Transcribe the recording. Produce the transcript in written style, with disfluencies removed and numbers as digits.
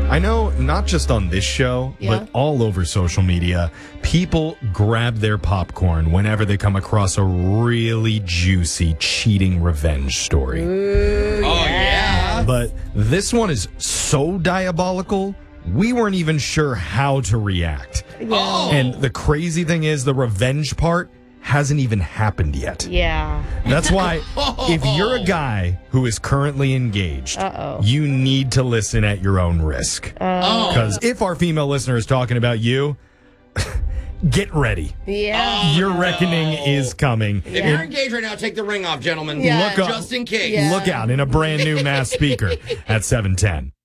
I know not just on this show, but all over social media, people grab their popcorn whenever they come across a really juicy cheating revenge story. Ooh, yeah. But this one is so diabolical, we weren't even sure how to react. Oh. And the crazy thing is, the revenge part hasn't even happened yet. Yeah. That's why if you're a guy who is currently engaged, you need to listen at your own risk. Because if our female listener is talking about you, get ready. Yeah. Your reckoning is coming. If you're engaged right now, take the ring off, gentlemen. Yeah. Look up, just in case. Yeah. Look out in a brand new mass speaker at 710.